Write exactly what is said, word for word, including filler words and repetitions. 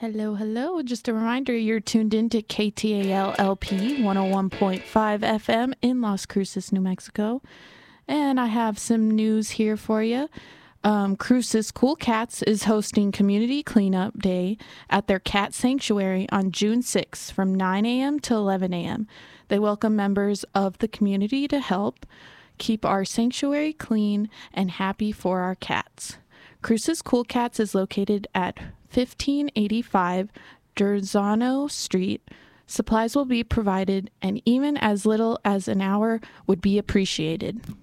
Hello, hello. Just a reminder, you're tuned in to K T A L L P one oh one point five F M in Las Cruces, New Mexico. And I have some news here for you. Um, Cruces Cool Cats is hosting Community Cleanup Day at their cat sanctuary on June sixth from nine a.m. to eleven a.m. They welcome members of the community to help keep our sanctuary clean and happy for our cats. Cruces Cool Cats is located at fifteen eighty-five Durzano Street. Supplies will be provided, and even as little as an hour would be appreciated.